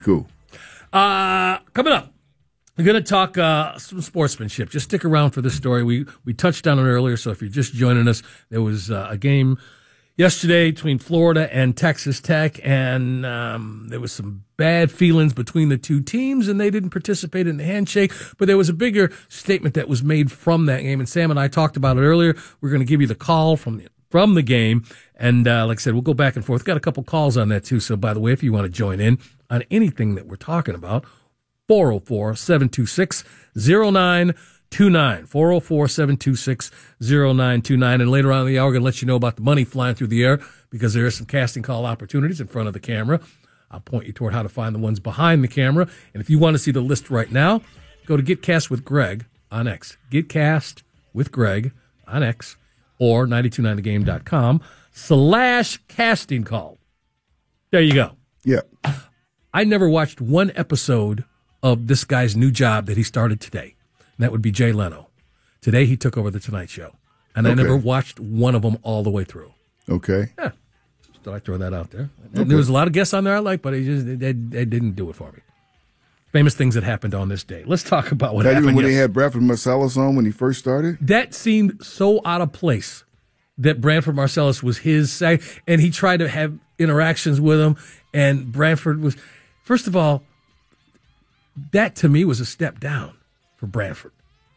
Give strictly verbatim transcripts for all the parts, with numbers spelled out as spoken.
Cool. Uh, coming up, we're going to talk uh, some sportsmanship. Just stick around for this story. We we touched on it earlier, so if you're just joining us, there was uh, a game yesterday between Florida and Texas Tech, and um, there was some bad feelings between the two teams, and they didn't participate in the handshake. But there was a bigger statement that was made from that game, and Sam and I talked about it earlier. We're going to give you the call from the from the game, and uh, like I said, we'll go back and forth. Got a couple calls on that, too. So, by the way, if you want to join in on anything that we're talking about, four oh four, seven two six, oh nine two nine, four oh four, seven two six, oh nine two nine. And later on in the hour, we're going to let you know about the money flying through the air because there are some casting call opportunities in front of the camera. I'll point you toward how to find the ones behind the camera. And if you want to see the list right now, go to Get Cast with Greg on X. Get Cast with Greg on X or nine two nine the game dot com slash casting call. There you go. Yeah. I never watched one episode of this guy's new job that he started today. And that would be Jay Leno. Today he took over the Tonight Show. And okay. I never watched one of them all the way through. Okay. Yeah. Just thought I'd throw that out there. Okay. There was a lot of guests on there I like, but it just they, they didn't do it for me. Famous things that happened on this day. Let's talk about what that happened. Even when yesterday. they had Bradford Marcellus on when he first started? That seemed so out of place that Branford Marcellus was his side, and he tried to have interactions with him, and Branford was, first of all, that to me was a step down for Branford.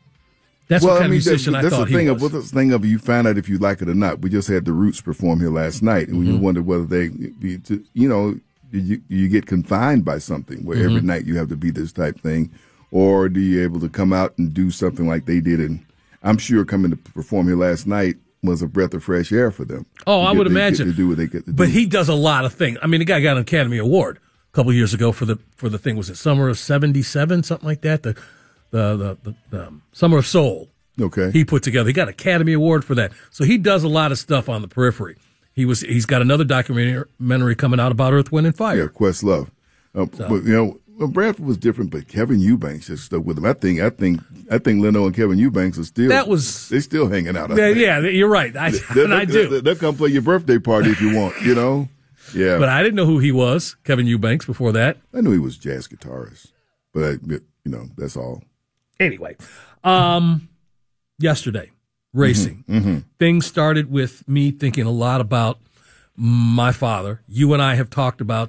That's well, what kind I mean, of musician that, I thought the thing he of, was. What's the thing of you find out if you like it or not. We just had the Roots perform here last night, and Mm-hmm. we wondered whether they, you know, you, you get confined by something where mm-hmm. every night you have to be this type thing, or do you able to come out and do something like they did? And I'm sure coming to perform here last night was a breath of fresh air for them. Oh, I get, would they imagine. Get to do what they get to but do. he does a lot of things. I mean, the guy got an Academy Award a couple years ago for the for the thing. Was it Summer of seventy-seven, something like that? The the the, the, the um, Summer of Soul. Okay. He put together. He got an Academy Award for that. So he does a lot of stuff on the periphery. He was he's got another documentary coming out about Earth, Wind, and Fire. Yeah, Questlove. Uh, so. But you know, well, Bradford was different, but Kevin Eubanks just stuck with him. I think, I think, I think Leno and Kevin Eubanks are still. That was they still hanging out. Yeah, yeah, you're right. I, they, and I they, do. They'll come play your birthday party if you want. You know. Yeah. But I didn't know who he was, Kevin Eubanks. Before that, I knew he was a jazz guitarist, but you know that's all. Anyway, um, yesterday racing mm-hmm, mm-hmm. things started with me thinking a lot about my father. You and I have talked about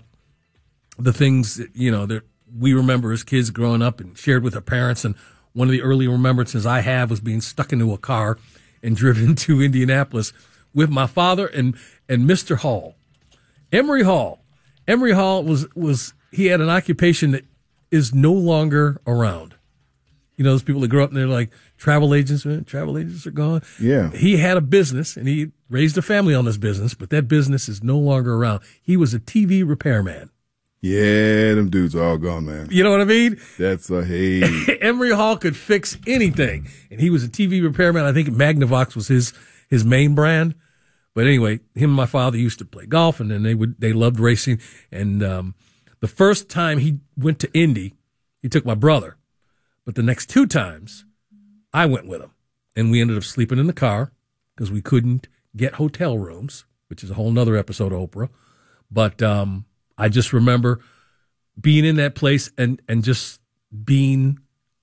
the things that, you know, that we remember as kids growing up and shared with our parents. And one of the early remembrances I have was being stuck into a car and driven to Indianapolis with my father and, and Mister Hall. Emery Hall. Emery Hall was, was, he had an occupation that is no longer around. You know, those people that grow up and they're like, travel agents, man, travel agents are gone. Yeah. He had a business and he raised a family on this business, but that business is no longer around. He was a T V repairman. Yeah, them dudes are all gone, man. You know what I mean? That's a hey. Emery Hall could fix anything. And he was a T V repairman. I think Magnavox was his, his main brand. But anyway, him and my father used to play golf, and then they would, they loved racing. And, um, the first time he went to Indy, he took my brother. But the next two times, I went with him. And we ended up sleeping in the car because we couldn't get hotel rooms, which is a whole nother episode of Oprah. But um, I just remember being in that place and, and just being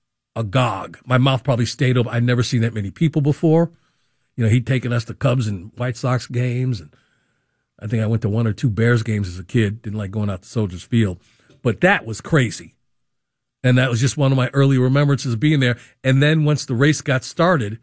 agog. My mouth probably stayed open. I'd never seen that many people before. You know, he'd taken us to Cubs and White Sox games. And I think I went to one or two Bears games as a kid. Didn't like going out to Soldiers Field. But that was crazy. And that was just one of my early remembrances of being there. And then once the race got started,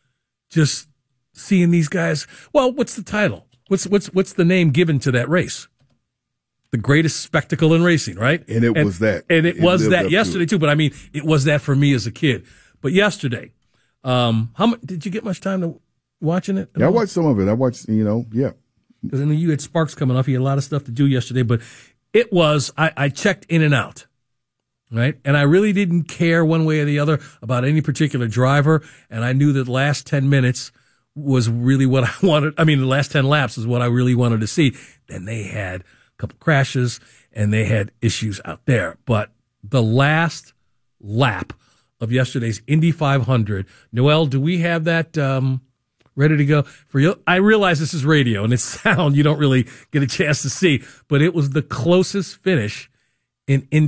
just seeing these guys. Well, what's the title? What's what's what's the name given to that race? The greatest spectacle in racing, right? And it and, was that. And it, it was that yesterday to too. But I mean, it was that for me as a kid. But yesterday, um, how much did you get much time to watching it? Yeah, I watched some of it. I watched, you know, yeah. Because I know you had Sparks coming off. You had a lot of stuff to do yesterday, but it was I, I checked in and out. Right. And I really didn't care one way or the other about any particular driver. And I knew that the last ten minutes was really what I wanted. I mean, the last ten laps is what I really wanted to see. Then they had a couple crashes and they had issues out there. But the last lap of yesterday's Indy five hundred, Noel, do we have that um, ready to go for you? I realize this is radio and it's sound you don't really get a chance to see, but it was the closest finish in India.